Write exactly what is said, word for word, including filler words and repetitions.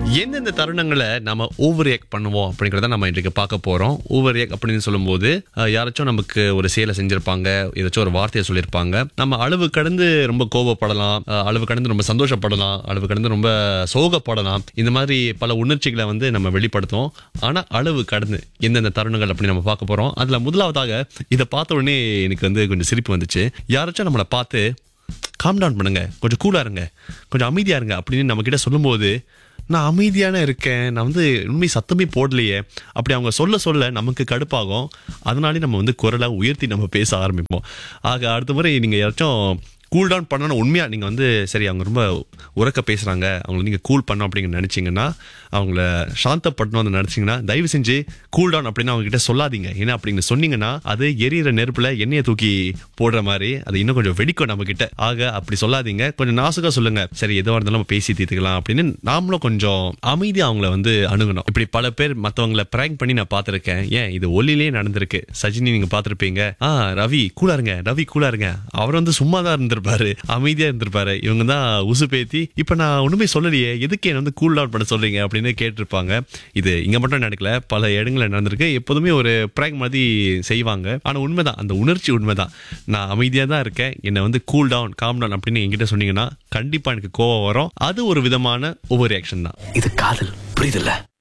எந்தெந்த தருணங்களை நம்ம ஓவர் ரியாக்ட் பண்ணுவோம் அப்படிங்கிறத நம்ம இன்றைக்கு பார்க்க போறோம். ஓவர் ரியாக்ட் அப்படின்னு சொல்லும்போது அஹ், யாராச்சும் நமக்கு ஒரு செயலை செஞ்சிருப்பாங்க, ஏதாச்சும் ஒரு வார்த்தையை சொல்லியிருப்பாங்க. நம்ம அளவு கடந்து ரொம்ப கோபப்படலாம், அஹ், அளவு கடந்து ரொம்ப சந்தோஷப்படலாம், அளவு கடந்து ரொம்ப சோகப்படலாம். இந்த மாதிரி பல உணர்ச்சிகளை வந்து நம்ம வெளிப்படுத்துவோம். ஆனா அளவு கடந்து எந்தெந்த தருணங்கள் அப்படி நம்ம பார்க்க போறோம். அதுல முதலாவதாக இதை பார்த்த உடனே எனக்கு வந்து கொஞ்சம் சிரிப்பு வந்துச்சு. யாராச்சும் நம்மளை பார்த்து காம் டவுன் பண்ணுங்க, கொஞ்சம் கூலா இருங்க, கொஞ்சம் அமைதியா இருங்க அப்படின்னு நம்ம கிட்ட சொல்லும்போது, நான் அமைதியான இருக்கேன், நான் வந்து உண்மை சத்தமே போடலையே அப்படி அவங்க சொல்ல சொல்ல நமக்கு கடுப்பாகும். அதனாலே நம்ம வந்து குரலை உயர்த்தி நம்ம பேச ஆரம்பிப்போம். ஆக அடுத்த முறை நீங்க யாராச்சும் கூல் டவுன் பண்ணணும், உண்மையா நீங்க வந்து சரி அவங்க ரொம்ப உறக்க பேசுறாங்க, அவங்களை நீங்க கூல் பண்ணணும் அப்படின்னு நினைச்சீங்கன்னா, அவங்கள சாந்தப்படணும்னு நினைச்சீங்கன்னா, தயவு செஞ்சு கூல் டவுன் அப்படின்னு அவங்க கிட்ட சொல்லாதீங்க. ஏன்னா அப்படின்னு சொன்னீங்கன்னா அது எரியிற நெருப்புல எண்ணெயை தூக்கி போடுற மாதிரி அது இன்னும் கொஞ்சம் வெடிக்கும் நம்ம கிட்ட. ஆக அப்படி சொல்லாதீங்க, கொஞ்சம் நாசுக்கா சொல்லுங்க. சரி எதுவாக இருந்தாலும் நம்ம பேசி தீர்த்துக்கலாம் அப்படின்னு நாமளும் கொஞ்சம் அமைதியா அவங்கள வந்து அணுகணும். இப்படி பல பேர் மத்தவங்களை பிராங்க் பண்ணி நான் பார்த்திருக்கேன். ஏன் இது ஒல்லிலே நடந்திருக்கு. சஜினி நீங்க பார்த்திருப்பீங்க. ஆ ரவி கூலா இருங்க, ரவி கூலா இருங்க, அவர் வந்து சும்மா தான் இருந்திருப்பாரு, அமைதியா இருந்திருப்பாரு, இவங்க தான் உசு பேத்தி இப்ப நான் ஒண்ணுமே சொல்லலையே, எதுக்கு என்ன வந்து கூல் டவுன் பண்ண சொல்றீங்க அப்படின்னு கேட்டிருப்பாங்க. இது இங்க மட்டும் நடக்கல, பல இடங்கள்ல நடந்திருக்கு. எப்போதுமே ஒரு பிராங்க் மாதிரி செய்வாங்க. ஆனா உண்மைதான், அந்த உணர்ச்சி உண்மைதான். நான் அமைதியா தான் இருக்கேன், என்னை வந்து கூல் டவுன் காம் டவுன் அப்படின்னு என்கிட்ட சொன்னீங்கன்னா கண்டிப்பா எனக்கு கோவம் வரும். அது ஒரு விதமான ஓவர் ரியாக்ஷன் தான். இது காதல், புரியுதுல்ல?